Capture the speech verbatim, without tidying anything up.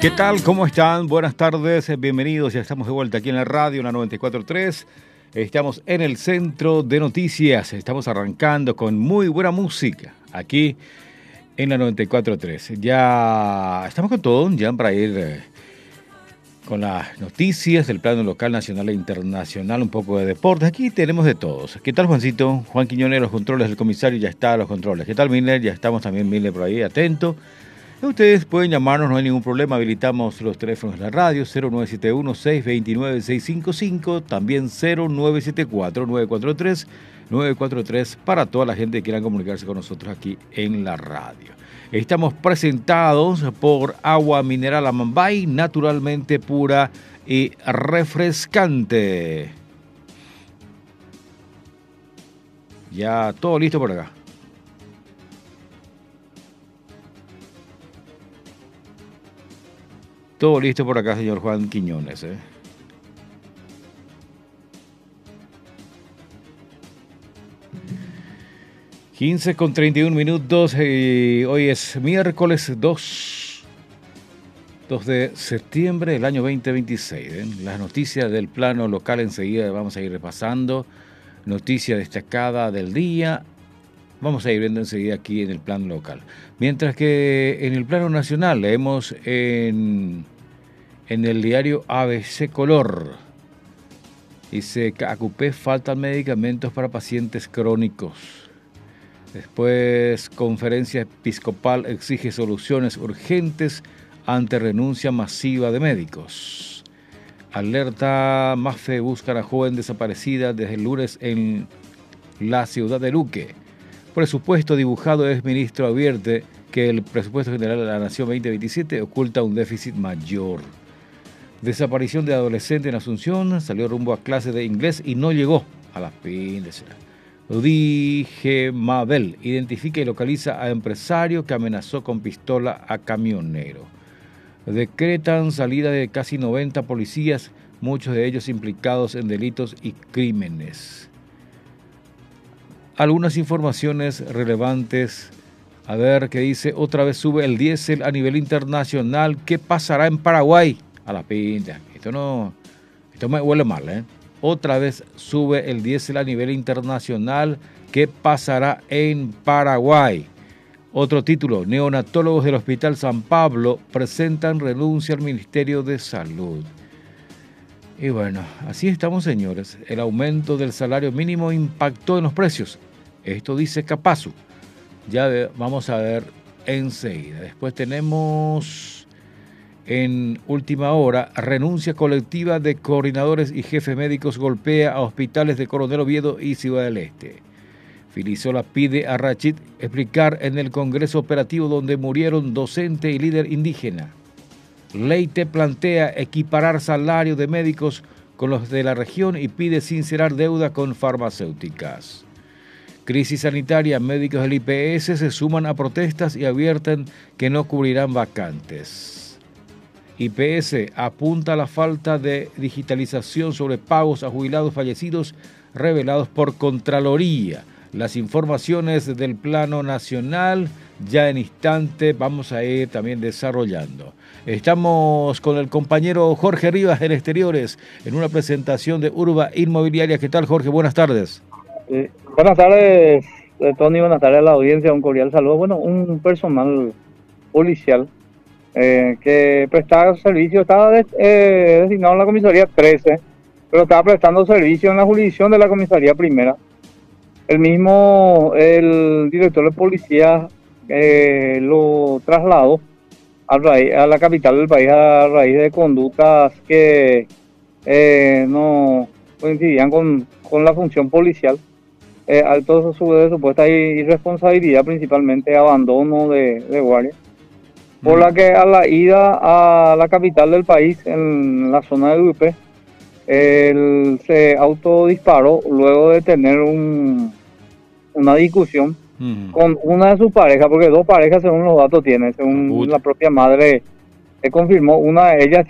¿Qué tal? ¿Cómo están? Buenas tardes, bienvenidos. Ya estamos de vuelta aquí en la radio, en la noventa y cuatro punto tres. Estamos en el centro de noticias. Estamos arrancando con muy buena música aquí en la noventa y cuatro punto tres. Ya estamos con todo, ya para ir eh, con las noticias del plano local, nacional e internacional, un poco de deportes. Aquí tenemos de todos. ¿Qué tal, Juancito? Juan Quiñones, los controles del comisario, ya está a los controles. ¿Qué tal, Miller? Ya estamos también, Miller, por ahí, atento. Ustedes pueden llamarnos, no hay ningún problema, habilitamos los teléfonos de la radio, cero nueve siete uno, seis dos nueve, seis cinco cinco, también cero nueve siete cuatro, nueve cuatro tres, nueve cuatro tres para toda la gente que quiera comunicarse con nosotros aquí en la radio. Estamos presentados por Agua Mineral Amambay, naturalmente pura y refrescante. Ya todo listo por acá. Todo listo por acá, señor Juan Quiñones, ¿eh? quince con treinta y uno minutos. Eh, hoy es miércoles dos de septiembre del año veinte veintiséis. ¿eh? Las noticias del plano local enseguida vamos a ir repasando. Noticia destacada del día. Vamos a ir viendo enseguida aquí en el plano local. Mientras que en el plano nacional leemos en, en el diario A B C Color. Dice que A Q P faltan medicamentos para pacientes crónicos. Después, conferencia episcopal exige soluciones urgentes ante renuncia masiva de médicos. Alerta Mafe busca a la joven desaparecida desde el lunes en la ciudad de Luque. Presupuesto dibujado, es ministro advierte que el presupuesto general de la Nación veinte veintisiete oculta un déficit mayor. Desaparición de adolescente en Asunción, salió rumbo a clase de inglés y no llegó a las pintas. Dije Mabel, identifica y localiza a empresario que amenazó con pistola a camionero. Decretan salida de casi noventa policías, muchos de ellos implicados en delitos y crímenes. Algunas informaciones relevantes. A ver qué dice. Otra vez sube el diésel a nivel internacional. ¿Qué pasará en Paraguay? A la pinta. Esto no. Esto me huele mal, ¿eh? Otra vez sube el diésel a nivel internacional. ¿Qué pasará en Paraguay? Otro título. Neonatólogos del Hospital San Pablo presentan renuncia al Ministerio de Salud. Y bueno, así estamos, señores. El aumento del salario mínimo impactó en los precios. Esto dice Capazu. Ya vamos a ver enseguida. Después tenemos en última hora, renuncia colectiva de coordinadores y jefes médicos golpea a hospitales de Coronel Oviedo y Ciudad del Este. Filisola pide a Rachid explicar en el Congreso Operativo donde murieron docente y líder indígena. Leite plantea equiparar salario de médicos con los de la región y pide sincerar deuda con farmacéuticas. Crisis sanitaria, médicos del I P S se suman a protestas y advierten que no cubrirán vacantes. I P S apunta a la falta de digitalización sobre pagos a jubilados fallecidos revelados por Contraloría. Las informaciones del plano nacional ya en instante vamos a ir también desarrollando. Estamos con el compañero Jorge Rivas en Exteriores en una presentación de Urba Inmobiliaria. ¿Qué tal, Jorge? Buenas tardes. Eh, buenas tardes, Tony. Buenas tardes a la audiencia. Un cordial saludo. Bueno, un personal policial eh, que prestaba servicio, estaba de, eh, designado en la comisaría trece, pero estaba prestando servicio en la jurisdicción de la comisaría primera. El mismo, el director de policía eh, lo trasladó a, raíz, a la capital del país a raíz de conductas que eh, no coincidían con, con la función policial. Eh, alto su de supuesta irresponsabilidad, principalmente abandono de, de guardia, mm. por la que a la ida a la capital del país, en la zona de U P, él se autodisparó luego de tener un, una discusión mm. con una de sus parejas, porque dos parejas según los datos tiene, según Uy. la propia madre eh, confirmó. Una de ellas